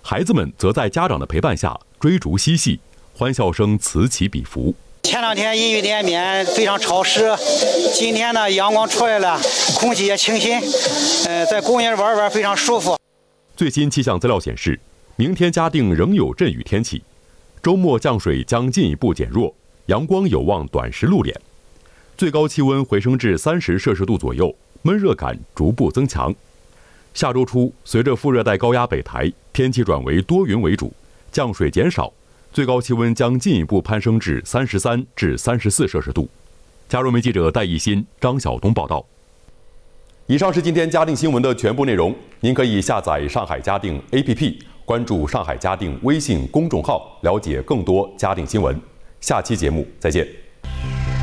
孩子们则在家长的陪伴下追逐嬉戏，欢笑声此起彼伏。 前两天阴雨连绵，非常潮湿。今天呢，阳光出来了，空气也清新，在公园玩玩非常舒服。 最新气象资料显示，明天嘉定仍有阵雨天气，周末降水将进一步减弱，阳光有望短时露脸，最高气温回升至30摄氏度左右，闷热感逐步增强。下周初，随着副热带高压北抬，天气转为多云为主，降水减少，最高气温将进一步攀升至33至34摄氏度。嘉融媒记者戴艺新、张晓东报道。以上是今天嘉定新闻的全部内容，您可以下载上海嘉定 APP， 关注上海嘉定微信公众号，了解更多嘉定新闻。下期节目再见。